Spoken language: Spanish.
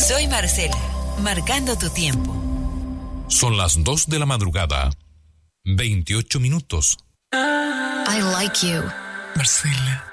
Soy Marcela, marcando tu tiempo. Son las 2 de la madrugada, 28 minutos. I like you. Marcela.